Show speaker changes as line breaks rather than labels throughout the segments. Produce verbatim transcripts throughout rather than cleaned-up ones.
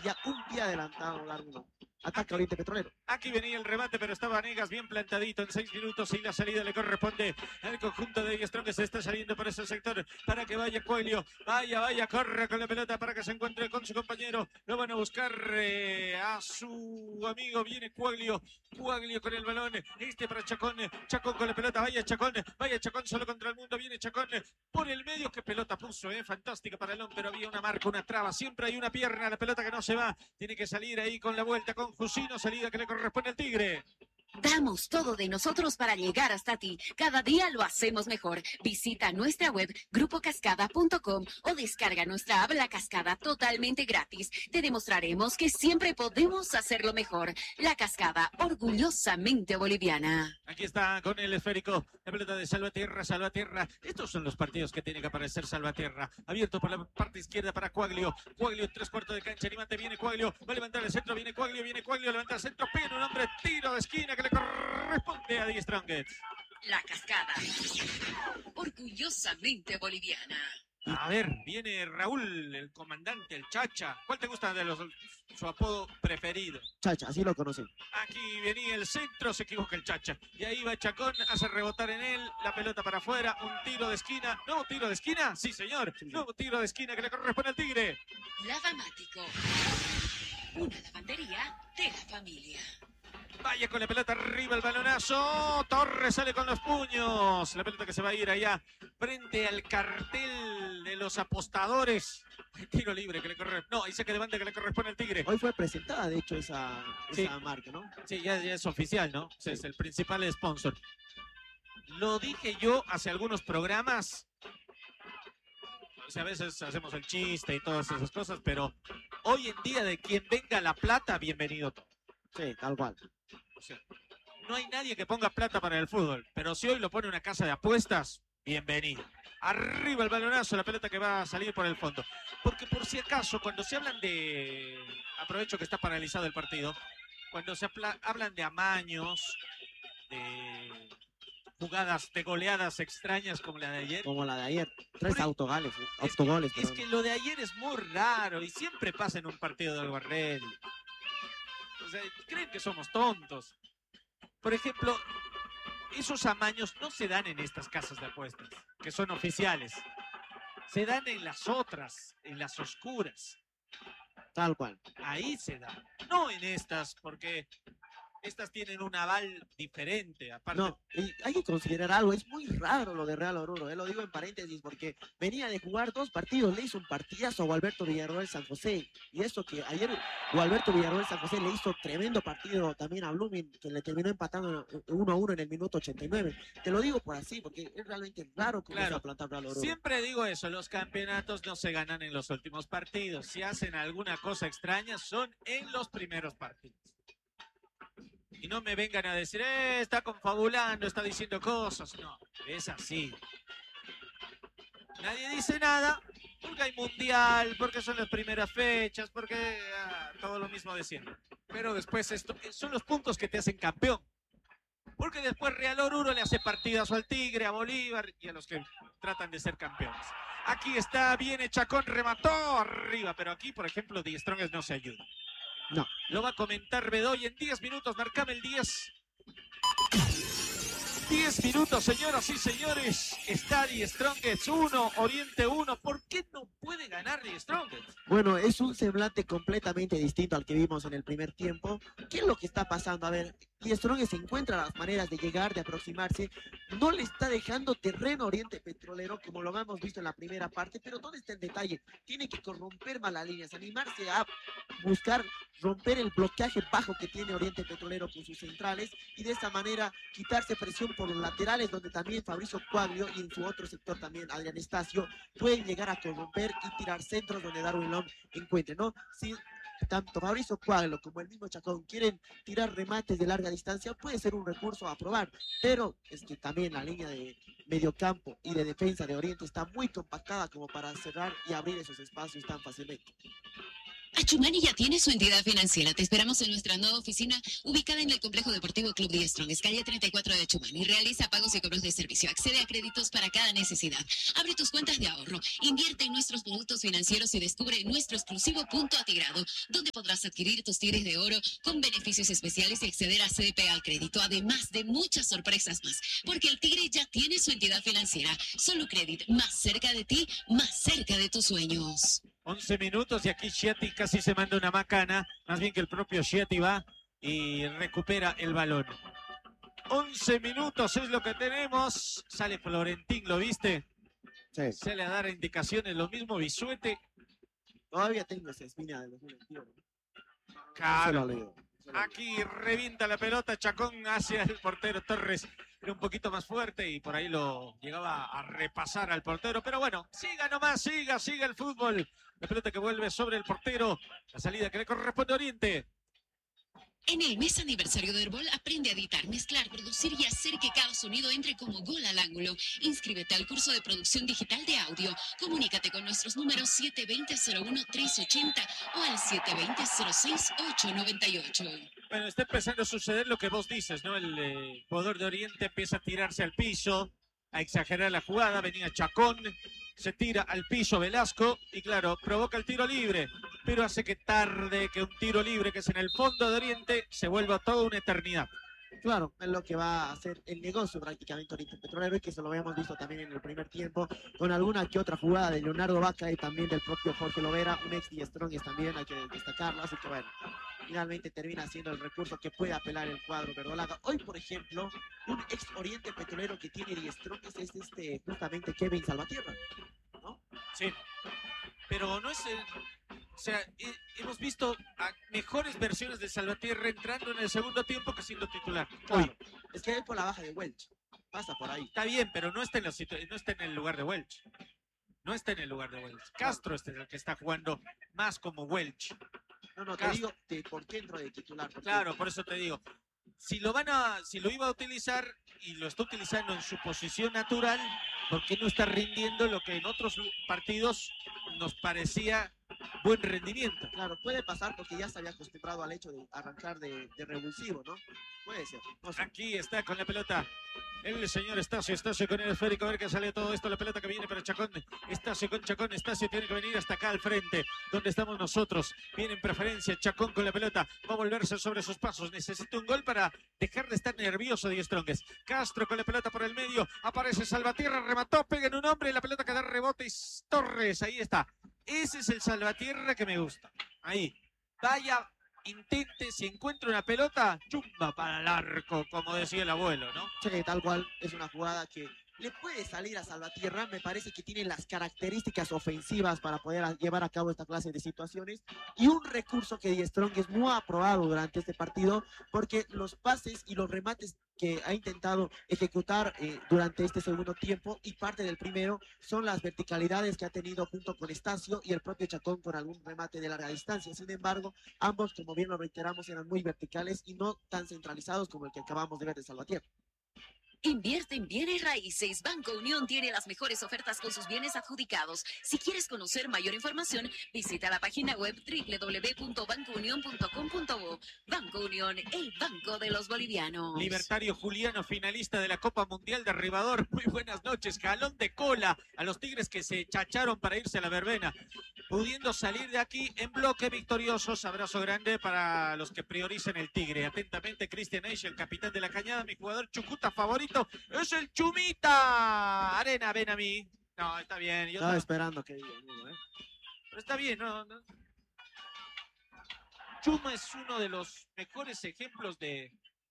ya un día adelantado Darwin. Ataca Oriente Petrolero.
Aquí venía el remate, pero estaba Vanegas bien plantadito en seis minutos y la salida le corresponde al conjunto de Strong que se está saliendo por ese sector para que vaya Coelho. Vaya, vaya, corre con la pelota para que se encuentre con su compañero. Lo van a buscar eh, a su amigo. Viene Coelho. Coelho con el balón. Este para Chacón. Chacón con la pelota. Vaya Chacón. Vaya Chacón solo contra el mundo. Viene Chacón por el medio. Qué pelota puso, eh. Fantástica para el hombre, pero había una marca, una traba. Siempre hay una pierna. La pelota que no se va. Tiene que salir ahí con la vuelta con Jusino, salida que le corresponde al Tigre.
Damos todo de nosotros para llegar hasta ti. Cada día lo hacemos mejor. Visita nuestra web grupo cascada punto com o descarga nuestra app La Cascada totalmente gratis. Te demostraremos que siempre podemos hacerlo mejor. La Cascada, orgullosamente boliviana.
Aquí está con el esférico, la pelota de Salvatierra, Salvatierra. Estos son los partidos que tiene que aparecer Salvatierra. Abierto por la parte izquierda para Coaglio. Coaglio, tres cuartos de cancha, animante, viene Coaglio. Va a levantar el centro, viene Coaglio, viene Coaglio, levanta el centro, pega un hombre, tiro de esquina que le corresponde a Die Strongest.
La Cascada, orgullosamente boliviana.
A ver, viene Raúl, el comandante, el Chacha. ¿Cuál te gusta de los su apodo preferido?
Chacha, así lo conocí.
Aquí venía el centro, se equivoca el Chacha. Y ahí va Chacón, hace rebotar en él, la pelota para afuera, un tiro de esquina. ¿Nuevo tiro de esquina? Sí, señor. Nuevo tiro de esquina que le corresponde al Tigre.
Lavamático, una lavandería de la familia.
Vaya con la pelota arriba el balonazo. Torres sale con los puños. La pelota que se va a ir allá frente al cartel de los apostadores. Tiro libre que le corre. No, ahí saque de banda que le corresponde al Tigre.
Hoy fue presentada, de hecho, esa,
Sí.
esa marca, ¿no?
Sí, ya, ya es oficial, ¿no? Sí, es el principal sponsor. Lo dije yo hace algunos programas. O sea, a veces hacemos el chiste y todas esas cosas, pero hoy en día de quien venga la plata, bienvenido todo.
Sí, tal cual.
O sea, no hay nadie que ponga plata para el fútbol, pero si hoy lo pone una casa de apuestas, bienvenido. Arriba el balonazo, la pelota que va a salir por el fondo. Porque por si acaso, cuando se hablan de... Aprovecho que está paralizado el partido. Cuando se habla- hablan de amaños, de jugadas, de goleadas extrañas como la de ayer.
Como la de ayer. Tres
Por-
autogoles.
Es,
Autogoles,
es
perdón.
que lo de ayer es muy raro y siempre pasa en un partido del Barrel. O sea, creen que somos tontos. Por ejemplo, esos amaños no se dan en estas casas de apuestas, que son oficiales. Se dan en las otras, en las oscuras.
Tal cual.
Ahí se dan. No en estas, porque estas tienen un aval diferente. Aparte,
No, y hay que considerar algo, es muy raro lo de Real Oruro, eh, lo digo en paréntesis porque venía de jugar dos partidos, le hizo un partidazo a Gualberto Villarroel San José, y eso que ayer Gualberto Villarroel San José le hizo tremendo partido también a Blooming, que le terminó empatando uno a uno en el minuto ochenta y nueve. Te lo digo por así, porque es realmente raro cómo
Claro.
se va a plantar Real Oruro.
siempre digo eso, los campeonatos no se ganan en los últimos partidos. Si hacen alguna cosa extraña, son en los primeros partidos. Y no me vengan a decir, eh, está confabulando, está diciendo cosas. No, es así. Nadie dice nada porque hay mundial, porque son las primeras fechas, porque ah, todo lo mismo de siempre. Pero después esto son los puntos que te hacen campeón. Porque después Real Oruro le hace partidazo al Tigre, a Bolívar y a los que tratan de ser campeones. Aquí está, viene Chacón, remató arriba, pero aquí, por ejemplo, Die Strongest no se ayuda.
No.
Lo va a comentar Bedoy en diez minutos, marcame el diez. diez minutos, señoras y señores. Está Die Strongest uno, Oriente uno. ¿Por qué no puede ganar Die Strongest?
Bueno, es un semblante completamente distinto al que vimos en el primer tiempo. ¿Qué es lo que está pasando? A ver, Die Strongest se encuentra las maneras de llegar, de aproximarse. No le está dejando terreno a Oriente Petrolero, como lo hemos visto en la primera parte, pero ¿dónde está el detalle? Tiene que corromper más las líneas, animarse a buscar romper el bloqueaje bajo que tiene Oriente Petrolero con sus centrales y de esa manera quitarse presión por los laterales, donde también Fabricio Cuaglio y en su otro sector también Adrián Estacio pueden llegar a corromper y tirar centros donde Darwin Long encuentre, ¿no? Si tanto Fabricio Cuaglio como el mismo Chacón quieren tirar remates de larga distancia, puede ser un recurso a probar, pero es que también la línea de mediocampo y de defensa de Oriente está muy compactada como para cerrar y abrir esos espacios tan fácilmente.
Achumani ya tiene su entidad financiera. Te esperamos en nuestra nueva oficina ubicada en el Complejo Deportivo Club Die Strong, calle treinta y cuatro de Achumani. Realiza pagos y cobros de servicio. Accede a créditos para cada necesidad. Abre tus cuentas de ahorro. Invierte en nuestros productos financieros y descubre nuestro exclusivo punto atigrado, donde podrás adquirir tus tigres de oro con beneficios especiales y acceder a C D P al crédito, además de muchas sorpresas más. Porque el tigre ya tiene su entidad financiera. Solo Credit, más cerca de ti, más cerca de tus sueños.
once minutos y aquí Schiatti casi se manda una macana, más bien que el propio Schiatti va y recupera el balón. once minutos es lo que tenemos. Sale Florentín, ¿lo viste?
Sí.
Sale a dar indicaciones, lo mismo Bisuete.
Todavía tengo esa espina del dos mil veintiuno.
Claro. Aquí revienta la pelota, Chacón hacia el portero Torres. Era un poquito más fuerte y por ahí lo llegaba a repasar al portero. Pero bueno, siga nomás, siga, siga el fútbol. La pelota que vuelve sobre el portero. La salida que le corresponde a Oriente.
En el mes aniversario de Herbol, aprende a editar, mezclar, producir y hacer que cada sonido entre como gol al ángulo. Inscríbete al curso de producción digital de audio. Comunícate con nuestros números siete dos cero cero uno tres ocho cero o al siete dos cero cero seis ocho nueve ocho.
Bueno, está empezando a suceder lo que vos dices, ¿no? El eh, jugador de Oriente empieza a tirarse al piso, a exagerar la jugada. Venía Chacón, se tira al piso Velasco y claro, provoca el tiro libre, pero hace que tarde, que un tiro libre que es en el fondo de Oriente se vuelva toda una eternidad.
Claro, es lo que va a hacer el negocio prácticamente Oriente Petrolero y que se lo habíamos visto también en el primer tiempo con alguna que otra jugada de Leonardo Vaca y también del propio Jorge Lovera, un ex Die Strongest también, hay que destacarlo, así que bueno, finalmente termina siendo el recurso que puede apelar el cuadro verdolaga. Hoy, por ejemplo, un ex Oriente Petrolero que tiene Die Strongest es este, justamente Kevin Salvatierra, ¿no?
Sí, pero no es el... O sea, eh, hemos visto a mejores versiones de Salvatierra entrando en el segundo tiempo que siendo titular.
Claro,
Hoy.
es que es por la baja de Welch, pasa por ahí.
Está bien, pero no está en, la no está en el lugar de Welch. No está en el lugar de Welch. Castro es el que está jugando más como Welch.
No, no, te
Castro.
digo de por qué entro de titular. Porque...
Claro, por eso te digo. Si lo van a, si lo iba a utilizar y lo está utilizando en su posición natural, ¿por qué no está rindiendo lo que en otros partidos nos parecía buen rendimiento?
Claro, puede pasar porque ya se había acostumbrado al hecho de arrancar de, de revulsivo, ¿no? Puede ser. No sé.
Aquí está con la pelota el señor Estacio, Estacio con el esférico, a ver qué sale todo esto, la pelota que viene para Chacón, Estacio con Chacón, Estacio tiene que venir hasta acá al frente, donde estamos nosotros, viene en preferencia Chacón con la pelota, va a volverse sobre sus pasos, necesita un gol para dejar de estar nervioso Die Strongest. Castro con la pelota por el medio, aparece Salvatierra, remató, pega en un hombre, la pelota que da rebote y Torres, ahí está, ese es el Salvatierra que me gusta, ahí, vaya, intente, si encuentra una pelota, chumba para el arco, como decía el abuelo, ¿no?
Sí, tal cual, es una jugada que le puede salir a Salvatierra, me parece que tiene las características ofensivas para poder a, llevar a cabo esta clase de situaciones y un recurso que Die Strongest no ha aprobado durante este partido porque los pases y los remates que ha intentado ejecutar eh, durante este segundo tiempo y parte del primero son las verticalidades que ha tenido junto con Estacio y el propio Chacón con algún remate de larga distancia. Sin embargo, ambos, como bien lo reiteramos, eran muy verticales y no tan centralizados como el que acabamos de ver de Salvatierra.
Invierte en bienes raíces. Banco Unión tiene las mejores ofertas con sus bienes adjudicados. Si quieres conocer mayor información, visita la página web doble u doble u doble u punto banco unión punto com punto bo. Banco Unión, el banco de los bolivianos.
Libertario Juliano, finalista de la Copa Mundial de Arribador. Muy buenas noches. Jalón de cola a los Tigres que se chacharon para irse a la verbena. Pudiendo salir de aquí en bloque victoriosos. Abrazo grande para los que prioricen el Tigre. Atentamente, Cristian Eiche, el capitán de la Cañada, mi jugador chucuta favorito. Es el Chumita. Arena, ven a mí. No, está bien. Yo
Estaba
no...
esperando que diga uno, ¿eh?
Pero está bien, no, no. Chuma es uno de los mejores ejemplos de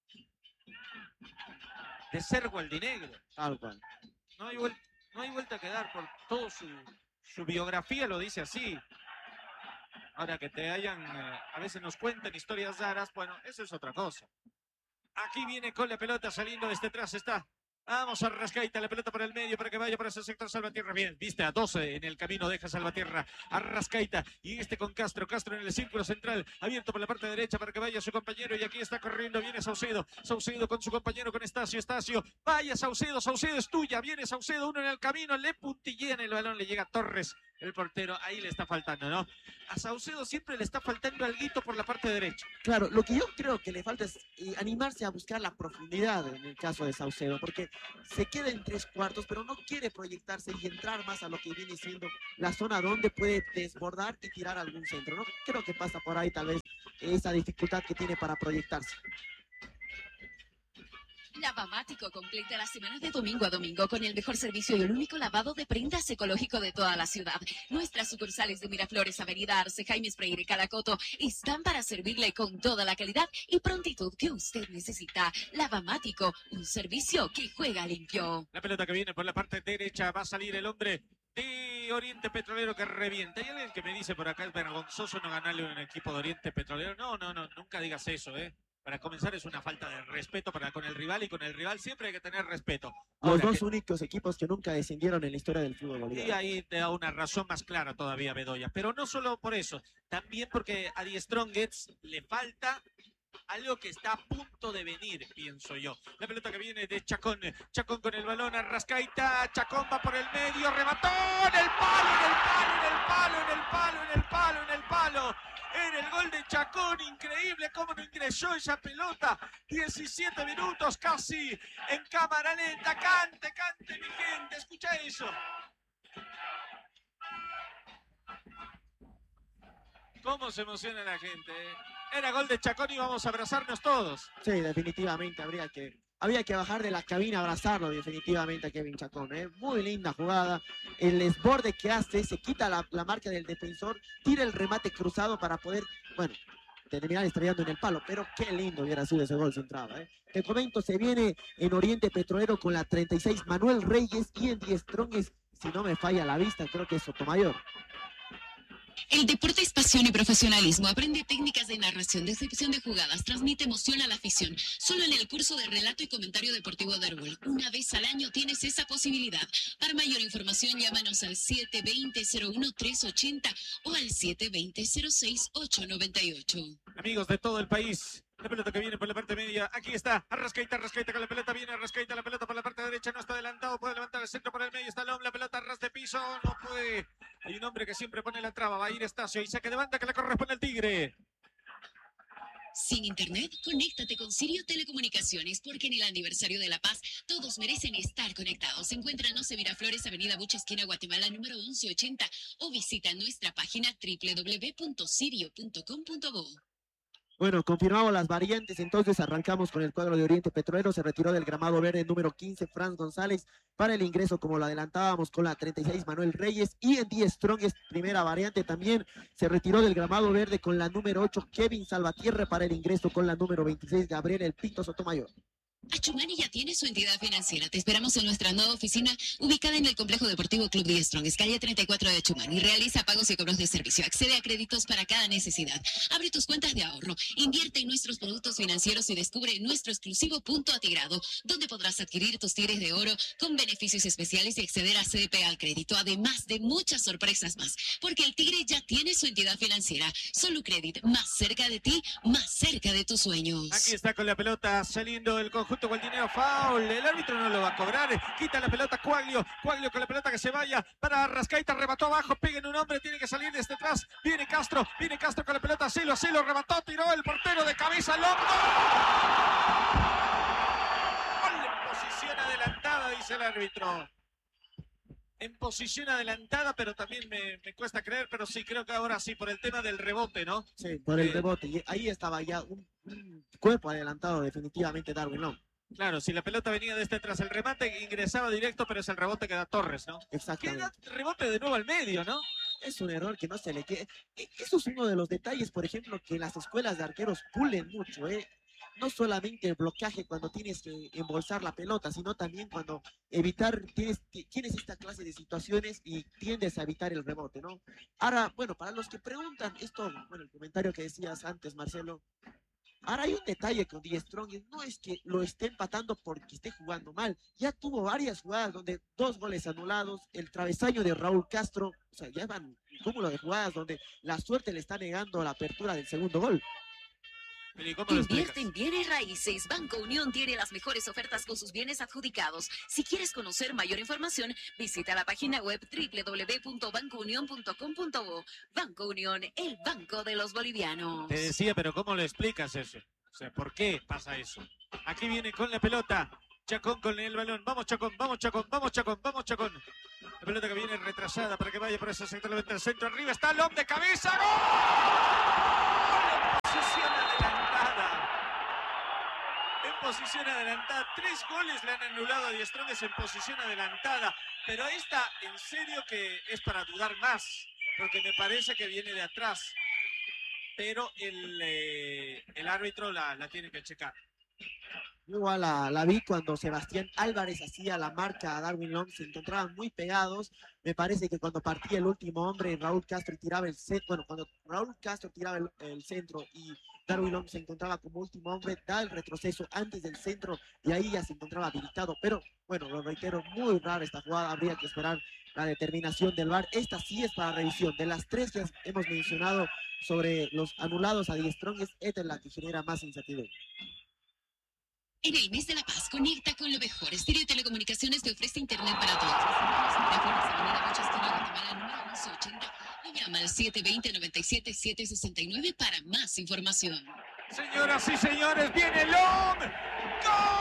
de ser gualdinegro.
Tal cual.
No hay vuelta, no hay vuelta a quedar por todo su, su biografía, lo dice así. Ahora que te hayan, eh, a veces nos cuentan historias raras, bueno, eso es otra cosa. Aquí viene con la pelota saliendo desde atrás, está. Vamos a Arrascaita, la pelota por el medio para que vaya por ese sector Salvatierra. Bien, viste a doce en el camino, deja Salvatierra. Arrascaita y este con Castro. Castro en el círculo central, abierto por la parte derecha para que vaya su compañero. Y aquí está corriendo, viene Saucedo. Saucedo con su compañero, con Estacio. Estacio, vaya Saucedo, Saucedo es tuya. Viene Saucedo, uno en el camino, le puntillean el balón, le llega Torres. el portero, ahí le está faltando, ¿no? A Saucedo siempre le está faltando alguito por la parte derecha.
Claro, lo que yo creo que le falta es eh, animarse a buscar la profundidad en el caso de Saucedo, porque se queda en tres cuartos, pero no quiere proyectarse y entrar más a lo que viene siendo la zona donde puede desbordar y tirar algún centro, ¿no? Creo que pasa por ahí tal vez esa dificultad que tiene para proyectarse.
Lavamático completa las semanas de domingo a domingo con el mejor servicio y el único lavado de prendas ecológico de toda la ciudad. Nuestras sucursales de Miraflores, Avenida Arce, Jaime Freire y Calacoto están para servirle con toda la calidad y prontitud que usted necesita. Lavamático, un servicio que juega limpio.
La pelota que viene por la parte derecha, va a salir el hombre de Oriente Petrolero que revienta. Hay alguien que me dice por acá, es vergonzoso no ganarle a un equipo de Oriente Petrolero. No, no, no, nunca digas eso, ¿eh? Para comenzar es una falta de respeto para con el rival y con el rival siempre hay que tener respeto.
Los
Ahora
dos
que,
únicos equipos que nunca descendieron en la historia del fútbol
y
boliviano.
ahí te da una razón más clara todavía Bedoya. Pero no solo por eso, también porque a Die Strongest le falta algo que está a punto de venir, pienso yo. La pelota que viene de Chacón. Chacón con el balón, Arrascaita. Chacón va por el medio, remató en el palo, en el palo, en el palo, en el palo, en el palo, en el palo. En el gol de Chacón, increíble cómo no ingresó esa pelota. diecisiete minutos casi en cámara lenta. Cante, cante mi gente, escucha eso. ¿Cómo se emociona la gente? ¿Eh? Era gol de Chacón y vamos a abrazarnos todos.
Sí, definitivamente habría que, habría que bajar de la cabina a abrazarlo definitivamente a Kevin Chacón. ¿eh? Muy linda jugada. El desborde que hace, se quita la, la marca del defensor, tira el remate cruzado para poder, bueno, terminar estrellando en el palo. Pero qué lindo hubiera sido ese gol si entraba. ¿eh? Te comento, se viene en Oriente Petrolero con la treinta y seis Manuel Reyes y en Die Strongest, si no me falla la vista, creo que es Sotomayor.
El deporte es pasión y profesionalismo. Aprende técnicas de narración, descripción de jugadas, transmite emoción a la afición. Solo en el curso de relato y comentario deportivo de Árbol. Una vez al año tienes esa posibilidad. Para mayor información, llámanos al siete veinte, cero uno tres ochenta o al siete veinte, cero seis ocho noventa y ocho.
Amigos de todo el país, la pelota que viene por la parte media, aquí está, Arrascaita, Arrascaita con la pelota, viene Arrascaita, la pelota por la parte derecha, no está adelantado, puede levantar el centro por el medio, está Lom, la pelota a ras de piso, no puede. Hay un hombre que siempre pone la traba, va a ir Estacio y saque de banda que le corresponde al Tigre.
Sin internet, conéctate con Sirio Telecomunicaciones, porque en el aniversario de La Paz todos merecen estar conectados. Encuéntranos en Miraflores, Avenida Bucha, esquina Guatemala, número once ochenta, o visita nuestra página doble u doble u doble u punto sirio punto com punto bo.
Bueno, confirmamos las variantes, entonces arrancamos con el cuadro de Oriente Petrolero. Se retiró del gramado verde número quince, Franz González, para el ingreso, como lo adelantábamos, con la treinta y seis, Manuel Reyes. Y en Die Strongest, primera variante, también se retiró del gramado verde con la número ocho, Kevin Salvatierra, para el ingreso con la número veintiséis, Gabriel El Pito Sotomayor.
Achumani ya tiene su entidad financiera. Te esperamos en nuestra nueva oficina ubicada en el Complejo Deportivo Club Die Strongest, calle treinta y cuatro de Achumani. Realiza pagos y cobros de servicio. Accede a créditos para cada necesidad. Abre tus cuentas de ahorro. Invierte en nuestros productos financieros y descubre nuestro exclusivo punto atigrado, donde podrás adquirir tus tigres de oro con beneficios especiales y acceder a C D P al crédito, además de muchas sorpresas más. Porque el Tigre ya tiene su entidad financiera. Solucredit, más cerca de ti, más cerca de tus sueños.
Aquí está con la pelota saliendo el conjunto Gualdineo, foul, el árbitro no lo va a cobrar, quita la pelota Cuaglio, Cuaglio con la pelota que se vaya para Arrascaita, remató abajo, peguen un hombre, tiene que salir desde atrás, viene Castro, viene Castro con la pelota, Celo, Celo, remató, tiró el portero de cabeza al hombro. Gol en posición adelantada, dice el árbitro. En posición adelantada, pero también me, me cuesta creer, pero sí, creo que ahora sí, por el tema del rebote, ¿no?
Sí, por el
Eh,
rebote. Y ahí estaba ya un, un cuerpo adelantado, definitivamente, Darwin Long.
Claro, si la pelota venía desde atrás, el remate ingresaba directo, pero es el rebote que da Torres, ¿no?
Exactamente.
Queda rebote de nuevo al medio, ¿no?
Es un error que no se le quede. E- Eso es uno de los detalles, por ejemplo, que las escuelas de arqueros pulen mucho, ¿eh? No solamente el bloqueaje cuando tienes que embolsar la pelota, sino también cuando evitar, tienes, ti- tienes esta clase de situaciones y tiendes a evitar el rebote, ¿no? Ahora, bueno, para los que preguntan esto, bueno, el comentario que decías antes, Marcelo, ahora hay un detalle con Die Strongest, no es que lo esté empatando porque esté jugando mal, ya tuvo varias jugadas donde dos goles anulados, el travesaño de Raúl Castro, o sea, ya van un cúmulo de jugadas donde la suerte le está negando la apertura del segundo gol.
Pero ¿y cómo lo
Invierte
explicas?
en bienes raíces. Banco Unión tiene las mejores ofertas con sus bienes adjudicados. Si quieres conocer mayor información, visita la página web doble u doble u doble u punto banco unión punto com punto bo. Banco Unión, el banco de los bolivianos.
Te decía, pero ¿cómo lo explicas eso? O sea, ¿por qué pasa eso? Aquí viene con la pelota. Chacón con el balón. Vamos, Chacón, vamos, Chacón, vamos, Chacón, vamos, Chacón. La pelota que viene retrasada para que vaya por ese sector del centro. Arriba está Lom de cabeza. ¡Gol! En posición adelantada. En posición adelantada. Tres goles le han anulado a Die Strongest en posición adelantada. Pero esta, en serio que es para dudar más. Porque me parece que viene de atrás. Pero el, eh, el árbitro la, la tiene que checar.
Yo igual la, la vi cuando Sebastián Álvarez hacía la marca a Darwin Long, se encontraban muy pegados. Me parece que cuando partía el último hombre, Raúl Castro tiraba el centro, bueno, cuando Raúl Castro tiraba el, el centro y Darwin Long se encontraba como último hombre, da el retroceso antes del centro y ahí ya se encontraba habilitado. Pero bueno, lo reitero, muy rara esta jugada, habría que esperar la determinación del V A R. Esta sí es para revisión. De las tres que hemos mencionado sobre los anulados a Die Strongest, esta es la que genera más incertidumbre.
En el mes de la paz, conecta con lo mejor. Stereo Telecomunicaciones te ofrece internet para todos. Teléfonos Avenida Mucha Esquina, Guatemala, número once ochenta. O llama al siete dos cero, nueve siete, siete seis nueve para más información.
Señoras y señores, viene Lom.